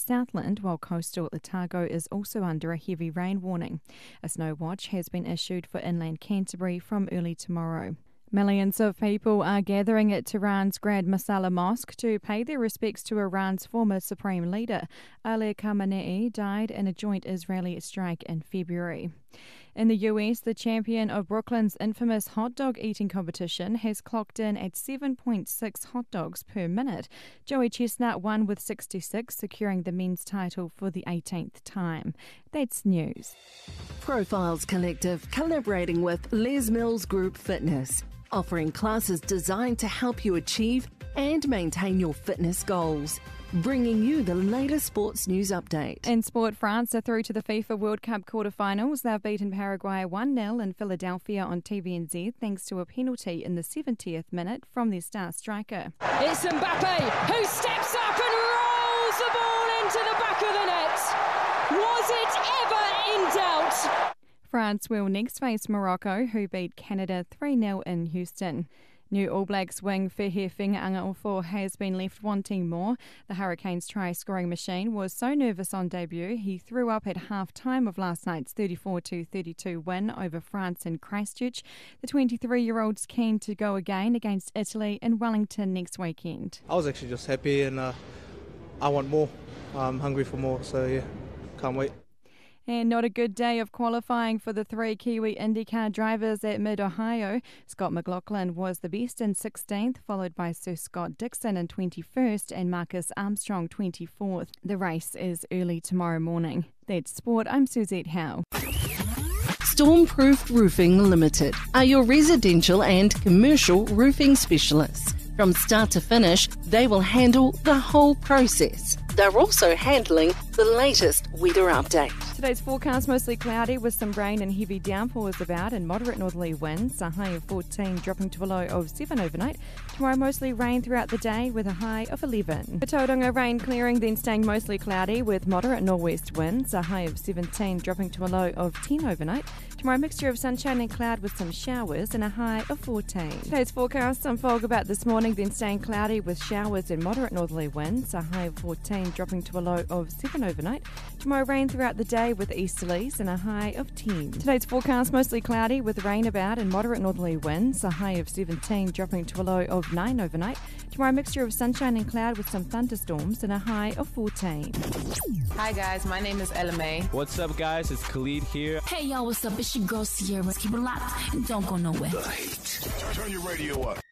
Southland, while coastal Otago is also under a heavy rain warning. A snow watch has been issued for inland Canterbury from early tomorrow. Millions of people are gathering at Tehran's Grand Masala Mosque to pay their respects to Iran's former supreme leader. Ali Khamenei died in a joint Israeli strike in February. In the US, the champion of Brooklyn's infamous hot dog eating competition has clocked in at 7.6 hot dogs per minute. Joey Chestnut won with 66, securing the men's title for the 18th time. That's news. Profiles Collective collaborating with Les Mills Group Fitness, offering classes designed to help you achieve and maintain your fitness goals. Bringing you the latest sports news update. In sport, France are through to the FIFA World Cup quarterfinals. They've beaten Paraguay 1-0 in Philadelphia on TVNZ thanks to a penalty in the 70th minute from their star striker. It's Mbappe who steps up and rolls the ball into the back of the net. Was it ever in doubt? France will next face Morocco, who beat Canada 3-0 in Houston. New All Blacks wing Fehefing Angaofo has been left wanting more. The Hurricanes' try-scoring machine was so nervous on debut, he threw up at half-time of last night's 34-32 win over France in Christchurch. The 23-year-old's keen to go again against Italy in Wellington next weekend. I was actually just happy and I want more. I'm hungry for more, so yeah, can't wait. And not a good day of qualifying for the three Kiwi IndyCar drivers at Mid-Ohio. Scott McLaughlin was the best in 16th, followed by Sir Scott Dixon in 21st and Marcus Armstrong 24th. The race is early tomorrow morning. That's sport. I'm Suzette Howe. Stormproof Roofing Limited are your residential and commercial roofing specialists. From start to finish, they will handle the whole process. They're also handling the latest weather update. Today's forecast mostly cloudy with some rain and heavy downpours about and moderate northerly winds, a high of 14 dropping to a low of 7 overnight. Tomorrow mostly rain throughout the day with a high of 11. For Tauranga, rain clearing then staying mostly cloudy with moderate northwest winds, a high of 17 dropping to a low of 10 overnight. Tomorrow mixture of sunshine and cloud with some showers and a high of 14. Today's forecast, some fog about this morning then staying cloudy with showers and moderate northerly winds, a high of 14 dropping to a low of 7 overnight. Tomorrow rain throughout the day with easterlies and a high of 10. Today's forecast mostly cloudy with rain about and moderate northerly winds, a high of 17 dropping to a low of 9 overnight. Tomorrow mixture of sunshine and cloud with some thunderstorms and a high of 14. Hi guys, my name is Ella May. What's up guys, it's Khalid here. Hey y'all, what's up? It's your girl Sierra. Keep it locked and don't go nowhere. The Heat. Turn your radio up.